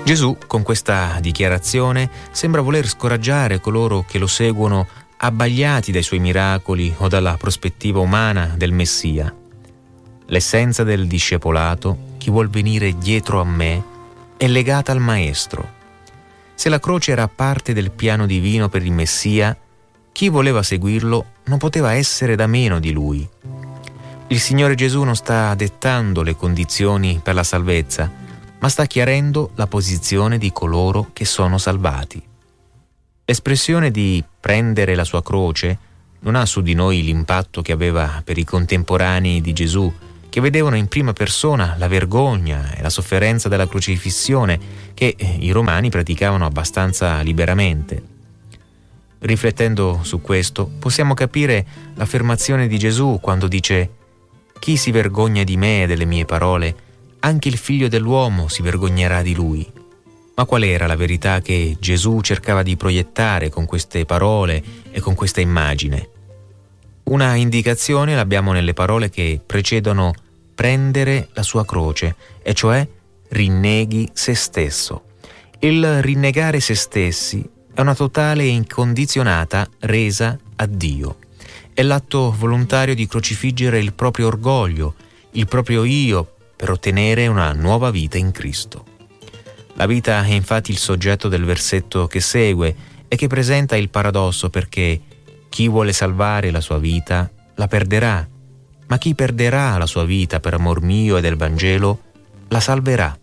Gesù, con questa dichiarazione, sembra voler scoraggiare coloro che lo seguono abbagliati dai suoi miracoli o dalla prospettiva umana del Messia. L'essenza del discepolato, chi vuol venire dietro a me, è legata al Maestro. Se la croce era parte del piano divino per il Messia, chi voleva seguirlo non poteva essere da meno di lui. Il Signore Gesù non sta dettando le condizioni per la salvezza, ma sta chiarendo la posizione di coloro che sono salvati. L'espressione di prendere la sua croce non ha su di noi l'impatto che aveva per i contemporanei di Gesù, che vedevano in prima persona la vergogna e la sofferenza della crocifissione che i romani praticavano abbastanza liberamente. Riflettendo su questo, possiamo capire l'affermazione di Gesù quando dice: «Chi si vergogna di me e delle mie parole, anche il Figlio dell'uomo si vergognerà di lui». Ma qual era la verità che Gesù cercava di proiettare con queste parole e con questa immagine? Una indicazione l'abbiamo nelle parole che precedono prendere la sua croce, e cioè rinneghi se stesso. Il rinnegare se stessi è una totale e incondizionata resa a Dio. È l'atto volontario di crocifiggere il proprio orgoglio, il proprio io, per ottenere una nuova vita in Cristo. La vita è infatti il soggetto del versetto che segue e che presenta il paradosso, perché chi vuole salvare la sua vita la perderà, ma chi perderà la sua vita per amor mio e del Vangelo la salverà.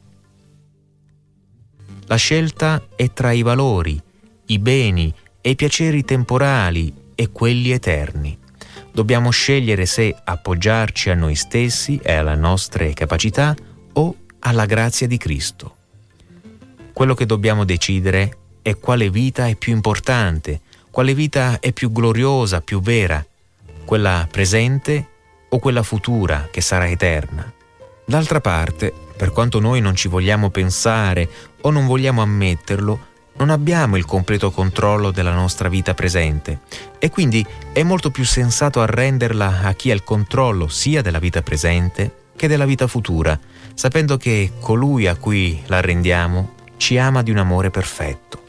La scelta è tra i valori, i beni e i piaceri temporali e quelli eterni. Dobbiamo scegliere se appoggiarci a noi stessi e alle nostre capacità o alla grazia di Cristo. Quello che dobbiamo decidere è quale vita è più importante, quale vita è più gloriosa, più vera, quella presente o quella futura che sarà eterna. D'altra parte, per quanto noi non ci vogliamo pensare o non vogliamo ammetterlo, non abbiamo il completo controllo della nostra vita presente e quindi è molto più sensato arrenderla a chi ha il controllo sia della vita presente che della vita futura, sapendo che colui a cui la arrendiamo ci ama di un amore perfetto.